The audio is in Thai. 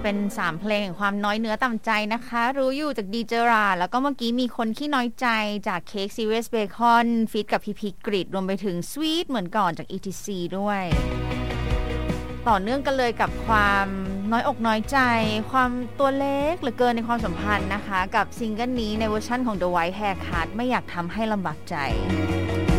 เป็น3เพลงแห่งความน้อยเนื้อต่ำใจนะคะรู้อยู่จากดีเจราแล้วก็เมื่อกี้มีคนขี้น้อยใจจากเค้กซีเรียสเบคอนฟีทกับพีพีกริดรวมไปถึงสวีทเหมือนก่อนจาก ETC ด้วยต่อเนื่องกันเลยกับความน้อยอกน้อยใจความตัวเล็กเหลือเกินในความสัมพันธ์นะคะกับซิงเกิลนี้ในเวอร์ชั่นของ The White Haircut ไม่อยากทำให้ลำบากใจ